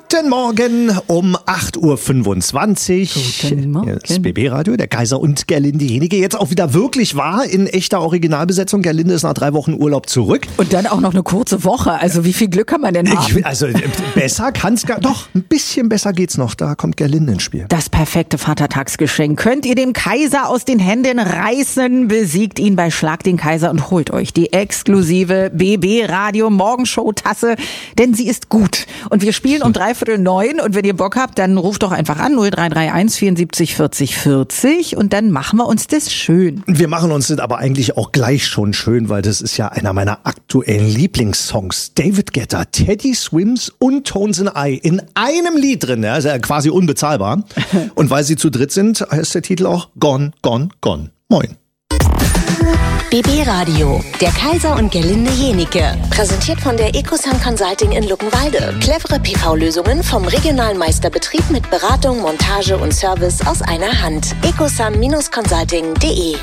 Guten Morgen um 8.25 Uhr. Guten Morgen. Das BB-Radio, der Kaiser und Gerlinde Jenike. Jetzt auch wieder wirklich wahr in echter Originalbesetzung. Gerlinde ist nach 3 Wochen Urlaub zurück. Und dann auch noch eine kurze Woche. Also wie viel Glück kann man denn haben? Besser kann's gar... Doch, ein bisschen besser geht's noch. Da kommt Gerlinde ins Spiel. Das perfekte Vatertagsgeschenk könnt ihr dem Kaiser aus den Händen reißen. Besiegt ihn bei Schlag den Kaiser und holt euch die exklusive BB-Radio Morgenshow-Tasse. Denn sie ist gut. Und wir spielen um 8:45. Und wenn ihr Bock habt, dann ruft doch einfach an 0331 74 40 40 und dann machen wir uns das schön. Wir machen uns das aber eigentlich auch gleich schon schön, weil das ist ja einer meiner aktuellen Lieblingssongs. David Guetta, Teddy Swims und Tones and I in einem Lied drin. Ja, ist ja quasi unbezahlbar. Und weil sie zu dritt sind, heißt der Titel auch Gone, Gone, Gone. Moin. BB Radio, der Kaiser und Gerlinde Jenike. Präsentiert von der Ecosun Consulting in Luckenwalde. Clevere PV-Lösungen vom regionalen Meisterbetrieb mit Beratung, Montage und Service aus einer Hand. ecosun-consulting.de.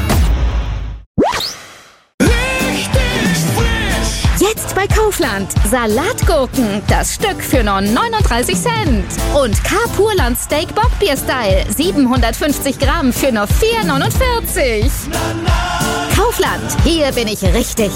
Jetzt bei Kaufland. Salatgurken, das Stück für nur 39 Cent. Und K-Purland Steak Bockbier-Style, 750 Gramm für nur 4,49. Kaufland, hier bin ich richtig.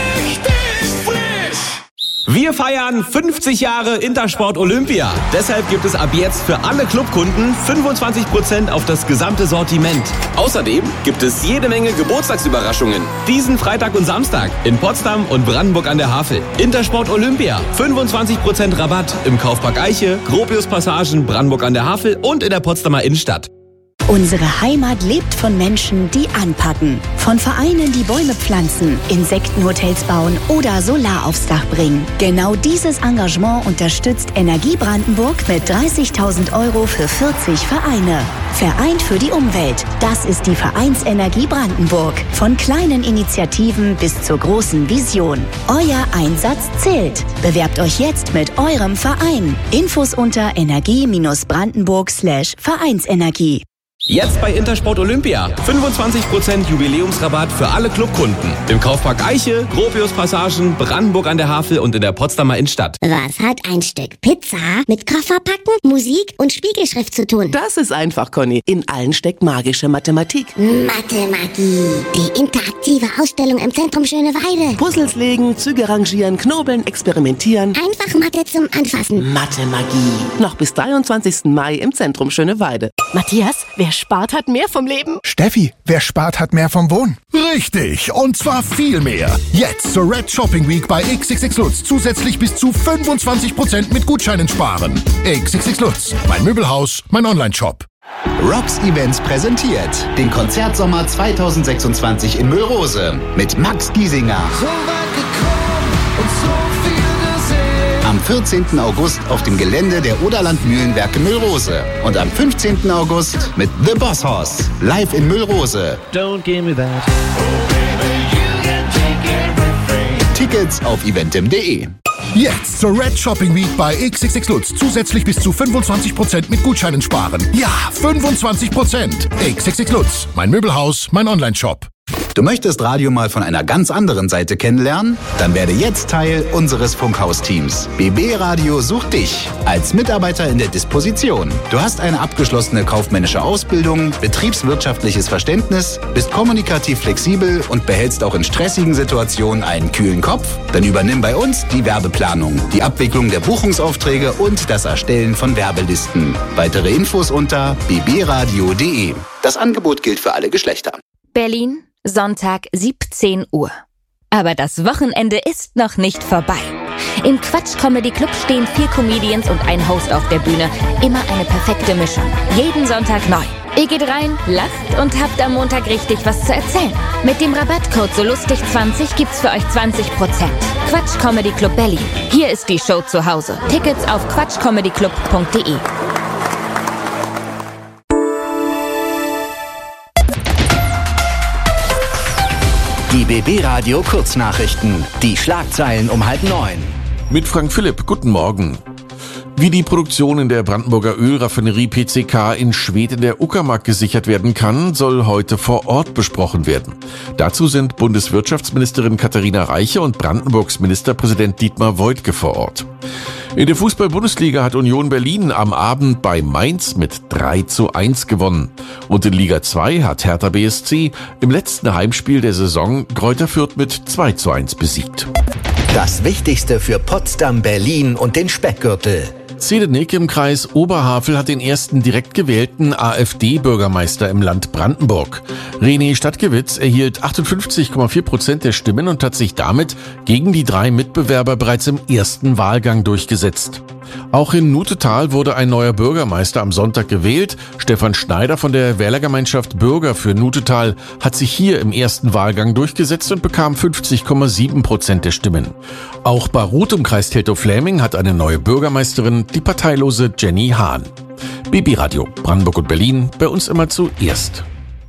Wir feiern 50 Jahre Intersport Olympia. Deshalb gibt es ab jetzt für alle Clubkunden 25% auf das gesamte Sortiment. Außerdem gibt es jede Menge Geburtstagsüberraschungen. Diesen Freitag und Samstag in Potsdam und Brandenburg an der Havel. Intersport Olympia. 25% Rabatt im Kaufpark Eiche, Gropius Passagen, Brandenburg an der Havel und in der Potsdamer Innenstadt. Unsere Heimat lebt von Menschen, die anpacken. Von Vereinen, die Bäume pflanzen, Insektenhotels bauen oder Solar aufs Dach bringen. Genau dieses Engagement unterstützt Energie Brandenburg mit 30.000 € für 40 Vereine. Vereint für die Umwelt. Das ist die Vereinsenergie Brandenburg. Von kleinen Initiativen bis zur großen Vision. Euer Einsatz zählt. Bewerbt euch jetzt mit eurem Verein. Infos unter energie-brandenburg/Vereinsenergie. Jetzt bei Intersport Olympia. 25% Jubiläumsrabatt für alle Clubkunden. Im Kaufpark Eiche, Gropius Passagen, Brandenburg an der Havel und in der Potsdamer Innenstadt. Was hat ein Stück Pizza mit Kofferpacken, Musik und Spiegelschrift zu tun? Das ist einfach, Conny. In allen steckt magische Mathematik. Mathemagie. Die interaktive Ausstellung im Zentrum Schöneweide. Puzzles legen, Züge rangieren, knobeln, experimentieren. Einfach Mathe zum Anfassen. Mathemagie. Noch bis 23. Mai im Zentrum Schöneweide. Matthias, wer spart, hat mehr vom Leben. Steffi, wer spart, hat mehr vom Wohnen. Richtig, und zwar viel mehr. Jetzt zur Red Shopping Week bei XXX Lutz zusätzlich bis zu 25% mit Gutscheinen sparen. XXX Lutz, mein Möbelhaus, mein Online-Shop. Rocks Events präsentiert den Konzertsommer 2026 in Müllrose mit Max Giesinger. So weit gekommen und so viel gesehen. Am 14. August auf dem Gelände der Oderland Mühlenwerke Müllrose. Und am 15. August mit The Boss Horse live in Müllrose. Don't give me that. Tickets auf eventim.de. Jetzt zur Red Shopping Week bei XXX Lutz zusätzlich bis zu 25% mit Gutscheinen sparen. Ja, 25%. XXX Lutz, mein Möbelhaus, mein Online-Shop. Du möchtest Radio mal von einer ganz anderen Seite kennenlernen? Dann werde jetzt Teil unseres Funkhaus-Teams. BB Radio sucht dich als Mitarbeiter in der Disposition. Du hast eine abgeschlossene kaufmännische Ausbildung, betriebswirtschaftliches Verständnis, bist kommunikativ flexibel und behältst auch in stressigen Situationen einen kühlen Kopf? Dann übernimm bei uns die Werbeplanung, die Abwicklung der Buchungsaufträge und das Erstellen von Werbelisten. Weitere Infos unter bbradio.de. Das Angebot gilt für alle Geschlechter. Berlin, Sonntag 17 Uhr. Aber das Wochenende ist noch nicht vorbei. Im Quatsch Comedy Club stehen 4 Comedians und ein Host auf der Bühne. Immer eine perfekte Mischung. Jeden Sonntag neu. Ihr geht rein, lacht und habt am Montag richtig was zu erzählen. Mit dem Rabattcode SOLUSTIG20 gibt's für euch 20%. Quatsch Comedy Club Berlin. Hier ist die Show zu Hause. Tickets auf quatschcomedyclub.de. Die BB Radio Kurznachrichten. Die Schlagzeilen um 8:30. Mit Frank Philipp, guten Morgen. Wie die Produktion in der Brandenburger Ölraffinerie PCK in Schwedt in der Uckermark gesichert werden kann, soll heute vor Ort besprochen werden. Dazu sind Bundeswirtschaftsministerin Katharina Reiche und Brandenburgs Ministerpräsident Dietmar Woidke vor Ort. In der Fußball-Bundesliga hat Union Berlin am Abend bei Mainz mit 3:1 gewonnen. Und in Liga 2 hat Hertha BSC im letzten Heimspiel der Saison Greuther Fürth mit 2:1 besiegt. Das Wichtigste für Potsdam, Berlin und den Speckgürtel. Zedenick im Kreis Oberhavel hat den ersten direkt gewählten AfD-Bürgermeister im Land Brandenburg. René Stadtgewitz erhielt 58,4% der Stimmen und hat sich damit gegen die 3 Mitbewerber bereits im ersten Wahlgang durchgesetzt. Auch in Nutetal wurde ein neuer Bürgermeister am Sonntag gewählt. Stefan Schneider von der Wählergemeinschaft Bürger für Nutetal hat sich hier im ersten Wahlgang durchgesetzt und bekam 50,7% der Stimmen. Auch Barut im Kreis Teltow-Fläming hat eine neue Bürgermeisterin, die parteilose Jenny Hahn. BB Radio, Brandenburg und Berlin, bei uns immer zuerst.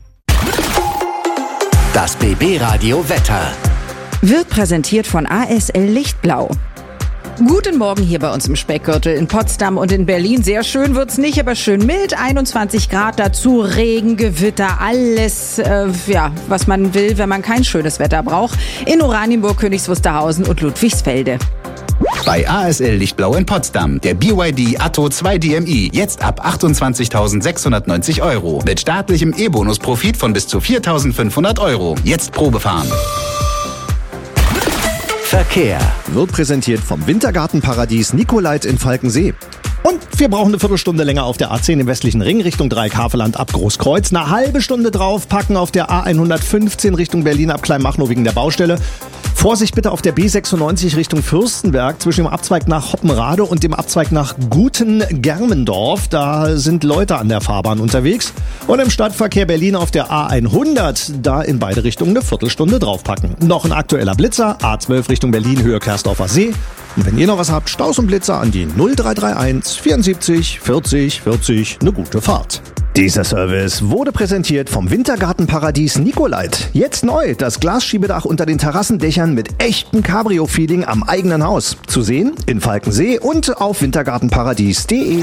Das BB Radio Wetter wird präsentiert von ASL Lichtblau. Guten Morgen hier bei uns im Speckgürtel in Potsdam und in Berlin. Sehr schön wird's nicht, aber schön mild. 21 Grad, dazu Regen, Gewitter, alles, was man will, wenn man kein schönes Wetter braucht. In Oranienburg, Königs Wusterhausen und Ludwigsfelde. Bei ASL Lichtblau in Potsdam, der BYD Atto 2 DMI, jetzt ab 28.690 €. Mit staatlichem E-Bonus-Profit von bis zu 4.500 €. Jetzt Probefahren. Verkehr wird präsentiert vom Wintergartenparadies Nicolait in Falkensee. Und wir brauchen eine Viertelstunde länger auf der A10 im westlichen Ring Richtung Dreieck-Havelland ab Großkreuz. Eine halbe Stunde draufpacken auf der A115 Richtung Berlin ab Kleinmachnow wegen der Baustelle. Vorsicht bitte auf der B96 Richtung Fürstenberg zwischen dem Abzweig nach Hoppenrade und dem Abzweig nach Guten-Germendorf. Da sind Leute an der Fahrbahn unterwegs. Und im Stadtverkehr Berlin auf der A100, da in beide Richtungen eine Viertelstunde draufpacken. Noch ein aktueller Blitzer, A12 Richtung Berlin, Höhe Kersdorfer See. Und wenn ihr noch was habt, Staus und Blitzer an die 0331 74 40 40. Eine gute Fahrt. Dieser Service wurde präsentiert vom Wintergartenparadies Nicolait. Jetzt neu, das Glasschiebedach unter den Terrassendächern mit echtem Cabrio-Feeling am eigenen Haus. Zu sehen in Falkensee und auf wintergartenparadies.de.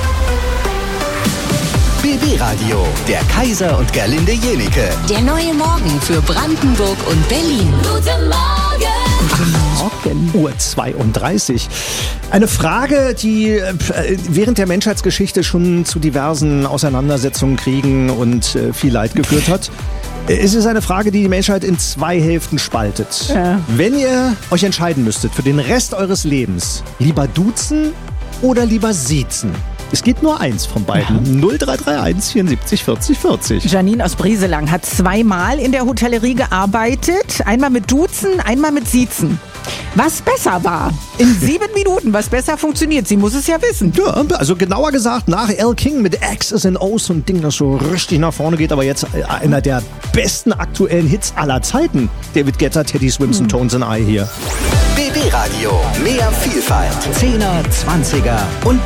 BB Radio, der Kaiser und Gerlinde Jenike. Der neue Morgen für Brandenburg und Berlin. Guten Morgen. Uhr 32. Eine Frage, die während der Menschheitsgeschichte schon zu diversen Auseinandersetzungen, Kriegen und viel Leid geführt hat. Es ist eine Frage, die die Menschheit in 2 Hälften spaltet. Ja. Wenn ihr euch entscheiden müsstet für den Rest eures Lebens, lieber duzen oder lieber siezen? Es geht nur eins von beiden. 0331 74 40 40. Janine aus Brieselang hat 2-mal in der Hotellerie gearbeitet. Einmal mit Duzen, einmal mit Siezen. Was besser war? In 7 Minuten, was besser funktioniert. Sie muss es ja wissen. Ja, also genauer gesagt nach Al King mit X's and O's, so ein Ding, das so richtig nach vorne geht. Aber jetzt einer der besten aktuellen Hits aller Zeiten. David Guetta, Teddy Swims und Tones and I hier. BB Radio, mehr Vielfalt. 10er, 20er und